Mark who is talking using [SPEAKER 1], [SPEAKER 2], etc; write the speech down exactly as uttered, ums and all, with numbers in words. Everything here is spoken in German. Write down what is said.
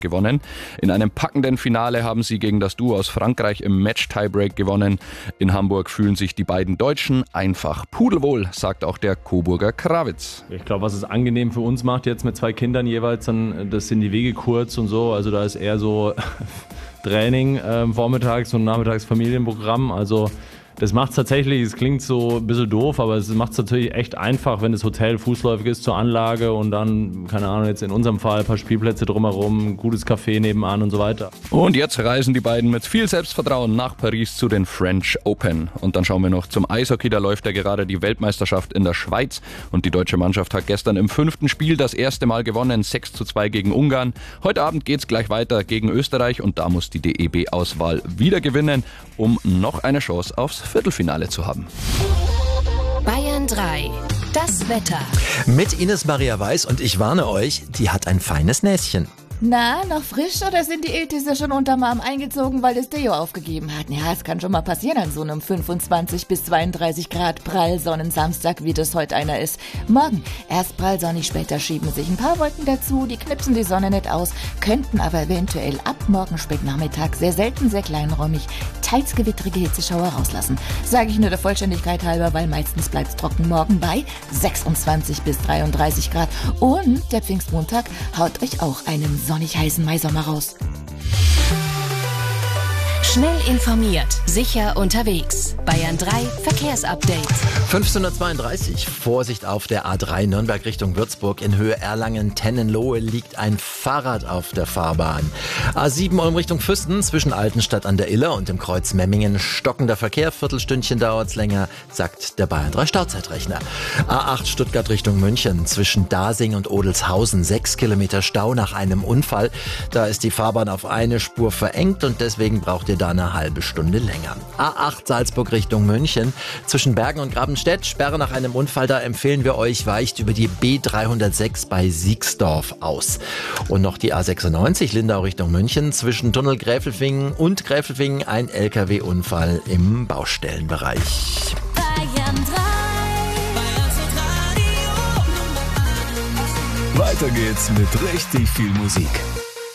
[SPEAKER 1] gewonnen. In einem packenden Finale haben sie gegen das Duo aus Frankreich im Match-Tiebreak gewonnen. In Hamburg fühlen sich die beiden Deutschen einfach pudelwohl, sagt auch der Coburger Krawitz.
[SPEAKER 2] Ich glaube, was es angenehm für uns macht jetzt mit zwei Kindern jeweils, dann, das sind die Wege kurz und so. Also da ist eher so Training äh, vormittags und nachmittags Familienprogramm. Also das macht es tatsächlich, es klingt so ein bisschen doof, aber es macht es natürlich echt einfach, wenn das Hotel fußläufig ist zur Anlage und dann, keine Ahnung, jetzt in unserem Fall ein paar Spielplätze drumherum, gutes Café nebenan und so weiter.
[SPEAKER 1] Und jetzt reisen die beiden mit viel Selbstvertrauen nach Paris zu den French Open. Und dann schauen wir noch zum Eishockey, da läuft ja gerade die Weltmeisterschaft in der Schweiz und die deutsche Mannschaft hat gestern im fünften Spiel das erste Mal gewonnen, sechs zu zwei gegen Ungarn. Heute Abend geht's gleich weiter gegen Österreich und da muss die D E B-Auswahl wieder gewinnen, um noch eine Chance aufs Viertelfinale zu haben.
[SPEAKER 3] Bayern drei. Das Wetter.
[SPEAKER 4] Mit Ines Maria Weiß und ich warne euch, die hat ein feines Näschen.
[SPEAKER 5] Na, noch frisch oder sind die Iltisse schon unterm Arm eingezogen, weil das Deo aufgegeben hat? Ja, es kann schon mal passieren an so einem fünfundzwanzig bis zweiunddreißig Grad Prallsonnensamstag, wie das heute einer ist. Morgen erst prallsonnig, später schieben sich ein paar Wolken dazu, die knipsen die Sonne nicht aus, könnten aber eventuell ab morgen Spätnachmittag sehr selten, sehr kleinräumig teils gewittrige Hitzeschauer rauslassen. Sage ich nur der Vollständigkeit halber, weil meistens bleibt's trocken morgen bei sechsundzwanzig bis dreiunddreißig Grad. Und der Pfingstmontag haut euch auch einen sonnig heißen Maisommer raus.
[SPEAKER 3] Schnell informiert, sicher unterwegs. Bayern drei Verkehrsupdate.
[SPEAKER 4] fünfzehnhundertzweiunddreißig. Vorsicht auf der A drei Nürnberg Richtung Würzburg. In Höhe Erlangen-Tennenlohe liegt ein Fahrrad auf der Fahrbahn. A sieben Ulm Richtung Füssen zwischen Altenstadt an der Iller und dem Kreuz Memmingen. Stockender Verkehr, Viertelstündchen dauert's länger, sagt der Bayern drei Stauzeitrechner. A acht Stuttgart Richtung München zwischen Dasing und Odelshausen. Sechs Kilometer Stau nach einem Unfall. Da ist die Fahrbahn auf eine Spur verengt und deswegen braucht ihr da eine halbe Stunde länger. A acht Salzburg Richtung München. Zwischen Bergen und Grabenstedt, Sperre nach einem Unfall, da empfehlen wir euch, weicht über die B dreihundertsechs bei Siegsdorf aus. Und noch die A sechsundneunzig Lindau Richtung München. Zwischen Tunnel Gräfelfingen und Gräfelfingen ein L K W-Unfall im Baustellenbereich.
[SPEAKER 3] Bayern drei.
[SPEAKER 6] Weiter geht's mit richtig viel Musik.